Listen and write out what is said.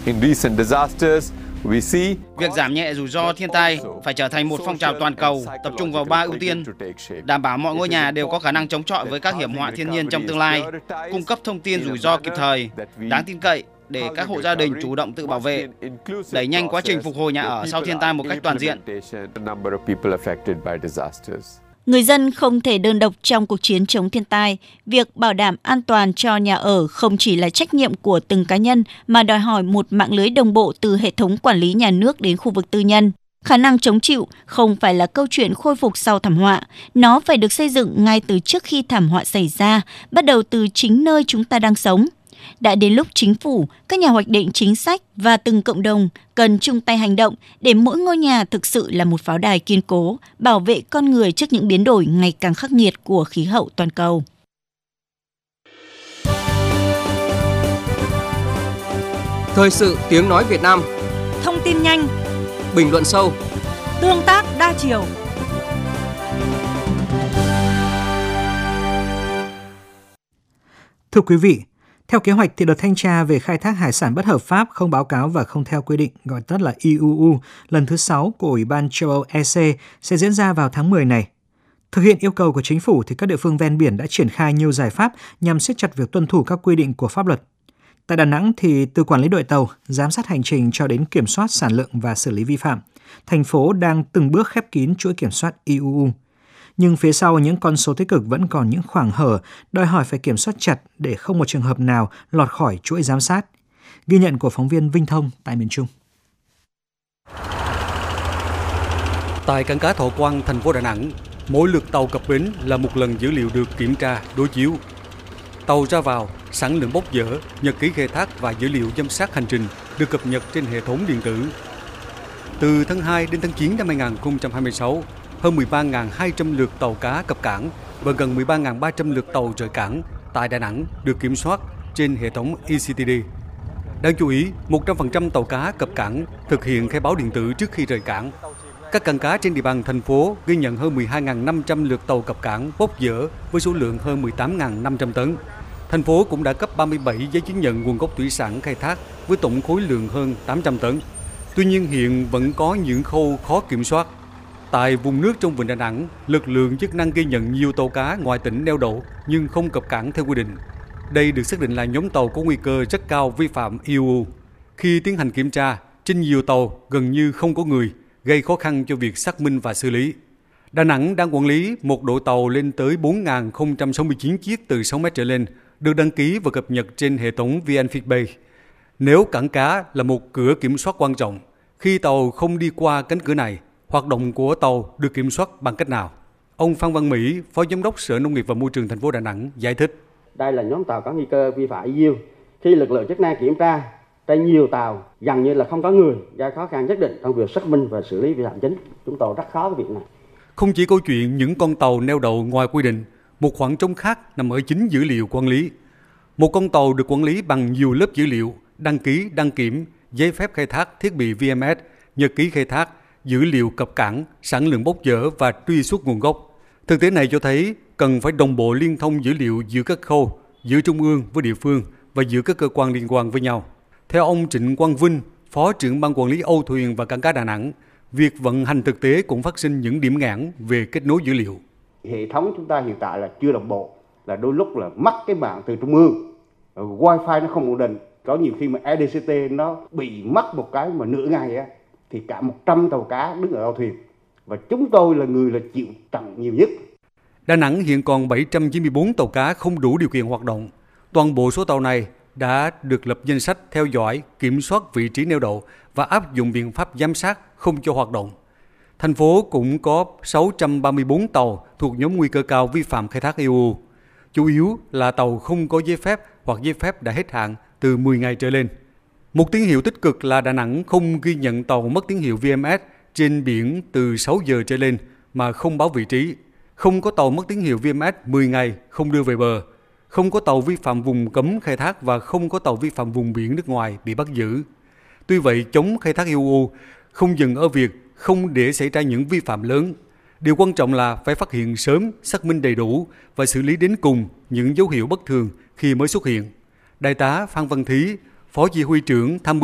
Việc giảm nhẹ rủi ro thiên tai phải trở thành một phong trào toàn cầu, tập trung vào 3 ưu tiên: đảm bảo mọi ngôi nhà đều có khả năng chống chọi với các hiểm họa thiên nhiên trong tương lai, cung cấp thông tin rủi ro kịp thời, đáng tin cậy để các hộ gia đình chủ động tự bảo vệ, đẩy nhanh quá trình phục hồi nhà ở sau thiên tai một cách toàn diện. Người dân không thể đơn độc trong cuộc chiến chống thiên tai. Việc bảo đảm an toàn cho nhà ở không chỉ là trách nhiệm của từng cá nhân mà đòi hỏi một mạng lưới đồng bộ từ hệ thống quản lý nhà nước đến khu vực tư nhân. Khả năng chống chịu không phải là câu chuyện khôi phục sau thảm họa, nó phải được xây dựng ngay từ trước khi thảm họa xảy ra, bắt đầu từ chính nơi chúng ta đang sống. Đã đến lúc chính phủ, các nhà hoạch định chính sách và từng cộng đồng cần chung tay hành động để mỗi ngôi nhà thực sự là một pháo đài kiên cố, bảo vệ con người trước những biến đổi ngày càng khắc nghiệt của khí hậu toàn cầu. Thời sự tiếng nói Việt Nam. Thông tin nhanh, bình luận sâu, tương tác đa chiều. Thưa quý vị, theo kế hoạch thì đợt thanh tra về khai thác hải sản bất hợp pháp, không báo cáo và không theo quy định, gọi tắt là IUU, lần thứ 6 của Ủy ban châu Âu EC sẽ diễn ra vào tháng 10 này. Thực hiện yêu cầu của chính phủ thì các địa phương ven biển đã triển khai nhiều giải pháp nhằm siết chặt việc tuân thủ các quy định của pháp luật. Tại Đà Nẵng thì từ quản lý đội tàu, giám sát hành trình cho đến kiểm soát sản lượng và xử lý vi phạm, thành phố đang từng bước khép kín chuỗi kiểm soát IUU. Nhưng phía sau những con số tích cực vẫn còn những khoảng hở, đòi hỏi phải kiểm soát chặt để không một trường hợp nào lọt khỏi chuỗi giám sát. Ghi nhận của phóng viên Vinh Thông tại miền Trung. Tại cảng cá Thọ Quang, thành phố Đà Nẵng, mỗi lượt tàu cập bến là một lần dữ liệu được kiểm tra, đối chiếu. Tàu ra vào, sản lượng bốc dỡ, nhật ký khai thác và dữ liệu giám sát hành trình được cập nhật trên hệ thống điện tử. Từ tháng 2 đến tháng 9 năm 2026, hơn 13.200 lượt tàu cá cập cảng và gần 13.300 lượt tàu rời cảng tại Đà Nẵng được kiểm soát trên hệ thống ECTD. Đáng chú ý, 100% tàu cá cập cảng thực hiện khai báo điện tử trước khi rời cảng. Các cảng cá trên địa bàn thành phố ghi nhận hơn 12.500 lượt tàu cập cảng bốc dỡ với số lượng hơn 18.500 tấn. Thành phố cũng đã cấp 37 giấy chứng nhận nguồn gốc thủy sản khai thác với tổng khối lượng hơn 800 tấn. Tuy nhiên hiện vẫn có những khâu khó kiểm soát. Tại vùng nước trong vịnh Đà Nẵng, lực lượng chức năng ghi nhận nhiều tàu cá ngoài tỉnh neo đậu nhưng không cập cảng theo quy định. Đây được xác định là nhóm tàu có nguy cơ rất cao vi phạm IUU. Khi tiến hành kiểm tra, trên nhiều tàu gần như không có người, gây khó khăn cho việc xác minh và xử lý. Đà Nẵng đang quản lý một đội tàu lên tới 4.069 chiếc từ 6 mét trở lên, được đăng ký và cập nhật trên hệ thống VnFitBay. Nếu cảng cá là một cửa kiểm soát quan trọng, khi tàu không đi qua cánh cửa này, hoạt động của tàu được kiểm soát bằng cách nào? Ông Phan Văn Mỹ, Phó Giám đốc Sở Nông nghiệp và Môi trường thành phố Đà Nẵng giải thích. Đây là nhóm tàu có nguy cơ vi phạm IUU. Khi lực lượng chức năng kiểm tra, trên nhiều tàu gần như là không có người, gây khó khăn nhất định trong việc xác minh và xử lý vi phạm chính. Chúng tôi rất khó cái việc này. Không chỉ câu chuyện những con tàu neo đậu ngoài quy định, một khoảng trống khác nằm ở chính dữ liệu quản lý. Một con tàu được quản lý bằng nhiều lớp dữ liệu, đăng ký, đăng kiểm, giấy phép khai thác thiết bị VMS, nhật ký khai thác, dữ liệu cập cảng, sản lượng bốc dỡ và truy xuất nguồn gốc. Thực tế này cho thấy cần phải đồng bộ liên thông dữ liệu giữa các khâu, giữa trung ương với địa phương và giữa các cơ quan liên quan với nhau. Theo ông Trịnh Quang Vinh, Phó trưởng Ban Quản lý Âu thuyền và Cảng cá Đà Nẵng, việc vận hành thực tế cũng phát sinh những điểm nghẽn về kết nối dữ liệu. Hệ thống chúng ta hiện tại là chưa đồng bộ, là đôi lúc là mất cái mạng từ trung ương, wifi nó không ổn định, có nhiều khi mà EDCT nó bị mất một cái mà nửa ngày á, thì cả 100 tàu cá đứng ở Âu thuyền và chúng tôi là người là chịu trận nhiều nhất. Đà Nẵng hiện còn 794 tàu cá không đủ điều kiện hoạt động. Toàn bộ số tàu này đã được lập danh sách theo dõi, kiểm soát vị trí neo đậu và áp dụng biện pháp giám sát không cho hoạt động. Thành phố cũng có 634 tàu thuộc nhóm nguy cơ cao vi phạm khai thác IUU. Chủ yếu là tàu không có giấy phép hoặc giấy phép đã hết hạn từ 10 ngày trở lên. Một tín hiệu tích cực là Đà Nẵng không ghi nhận tàu mất tín hiệu VMS trên biển từ 6 giờ trở lên mà không báo vị trí. Không có tàu mất tín hiệu VMS 10 ngày không đưa về bờ. Không có tàu vi phạm vùng cấm khai thác và không có tàu vi phạm vùng biển nước ngoài bị bắt giữ. Tuy vậy, chống khai thác IUU không dừng ở việc không để xảy ra những vi phạm lớn. Điều quan trọng là phải phát hiện sớm, xác minh đầy đủ và xử lý đến cùng những dấu hiệu bất thường khi mới xuất hiện. Đại tá Phan Văn Thí, Phó Chỉ huy trưởng Tham mưu